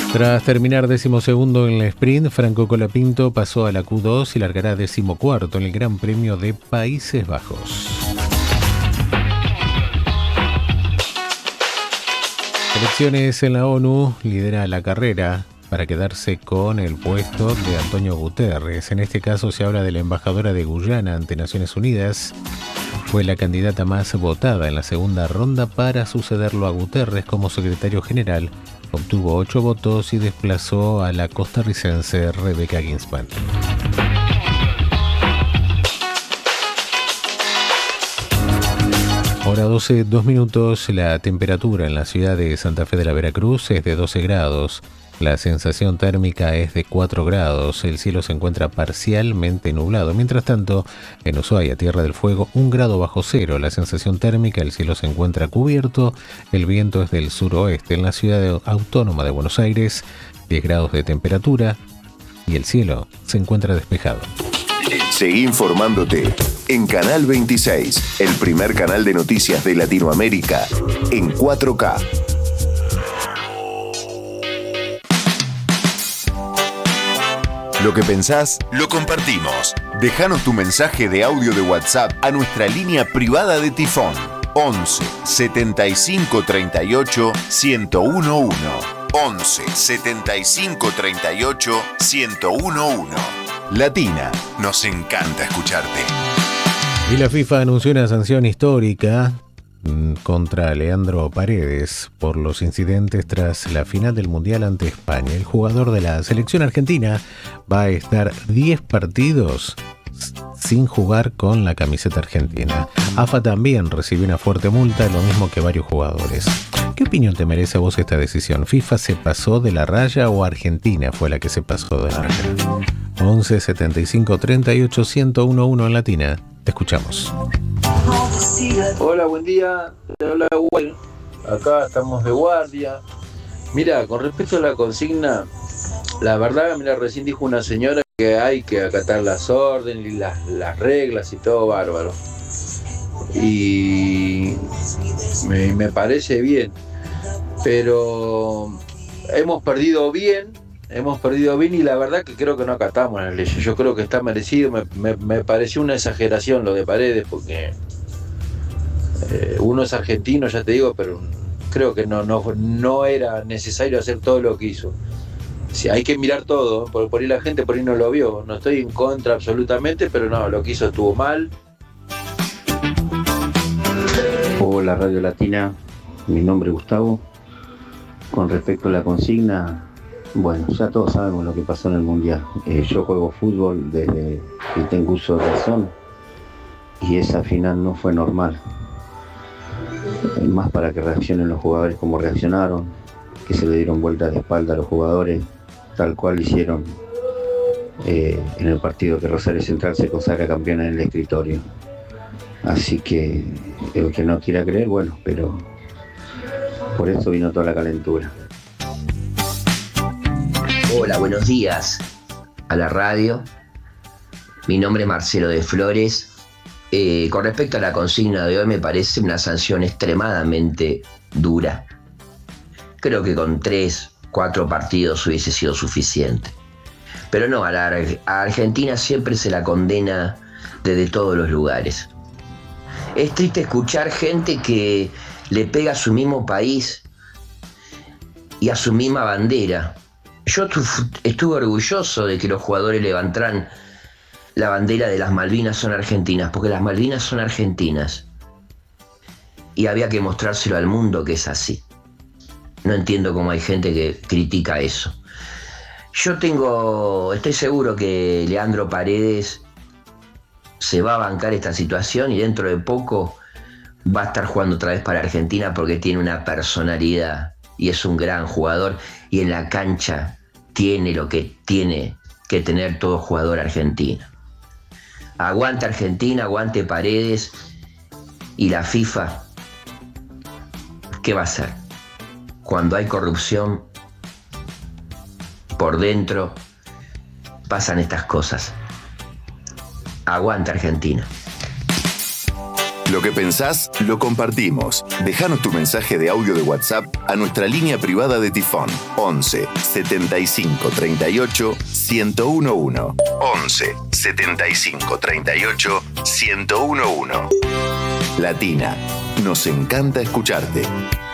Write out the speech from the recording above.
Tras terminar 12º en la sprint, Franco Colapinto pasó a la Q2 y largará 14º en el Gran Premio de Países Bajos. Elecciones en la ONU lidera la carrera para quedarse con el puesto de Antonio Guterres. En este caso se habla de la embajadora de Guyana ante Naciones Unidas. Fue la candidata más votada en la segunda ronda para sucederlo a Guterres como secretario general. Obtuvo 8 votos y desplazó a la costarricense Rebecca Ginspan. Hora 12, 2 minutos. La temperatura en la ciudad de Santa Fe de la Veracruz es de 12 grados. La sensación térmica es de 4 grados. El cielo se encuentra parcialmente nublado. Mientras tanto, en Ushuaia, Tierra del Fuego, 1 grado bajo cero. La sensación térmica, el cielo se encuentra cubierto. El viento es del suroeste. En la ciudad autónoma de Buenos Aires, 10 grados de temperatura y el cielo se encuentra despejado. Seguí informándote en Canal 26, el primer canal de noticias de Latinoamérica en 4K. Lo que pensás, lo compartimos. Déjanos tu mensaje de audio de WhatsApp a nuestra línea privada de Tifón. 11 75 38 1011. 11 75 38 1011. Latina, nos encanta escucharte. Y la FIFA anunció una sanción histórica contra Leandro Paredes por los incidentes tras la final del Mundial ante España. El jugador de la selección argentina va a estar 10 partidos sin jugar con la camiseta argentina. AFA también recibió una fuerte multa, lo mismo que varios jugadores. ¿Qué opinión te merece a vos esta decisión? ¿FIFA se pasó de la raya o Argentina fue la que se pasó de la raya? 11 75 38 1011 en Latina. Te escuchamos. Hola, buen día. Te habla Will. Acá estamos de guardia. Mira, con respecto a la consigna, la verdad, mira, recién dijo una señora que hay que acatar las órdenes y las reglas y todo bárbaro. Y me parece bien. Pero hemos perdido bien y la verdad que creo que no acatamos las leyes. Yo creo que está merecido. Me pareció una exageración lo de Paredes porque uno es argentino, ya te digo, pero creo que no era necesario hacer todo lo que hizo. Sí, hay que mirar todo, por ahí la gente por ahí no lo vio. No estoy en contra absolutamente, pero no, lo que hizo estuvo mal. Hola Radio Latina, mi nombre es Gustavo. Con respecto a la consigna, bueno, ya todos sabemos lo que pasó en el Mundial. Yo juego fútbol desde que tengo uso de razón y esa final no fue normal. Más para que reaccionen los jugadores como reaccionaron, que se le dieron vueltas de espalda a los jugadores, tal cual hicieron en el partido que Rosario Central se consagra campeona en el escritorio. Así que el que no quiera creer, bueno, pero por eso vino toda la calentura. Hola, buenos días a la radio. Mi nombre es Marcelo de Flores. Con respecto a la consigna de hoy, me parece una sanción extremadamente dura. Creo que con 3, 4 partidos hubiese sido suficiente. Pero no, a Argentina siempre se la condena desde todos los lugares. Es triste escuchar gente que le pega a su mismo país y a su misma bandera. Yo estuve orgulloso de que los jugadores levantaran la bandera de las Malvinas son argentinas, porque las Malvinas son argentinas. Y había que mostrárselo al mundo que es así. No entiendo cómo hay gente que critica eso. Estoy seguro que Leandro Paredes se va a bancar esta situación y dentro de poco va a estar jugando otra vez para Argentina porque tiene una personalidad y es un gran jugador y en la cancha tiene lo que tiene que tener todo jugador argentino. Aguante Argentina, aguante Paredes y la FIFA. ¿Qué va a hacer? Cuando hay corrupción por dentro pasan estas cosas. Aguante Argentina. Lo que pensás, lo compartimos. Déjanos tu mensaje de audio de WhatsApp a nuestra línea privada de Tifón. 11 75 38 1011. 11 75 38 1011. Latina, nos encanta escucharte.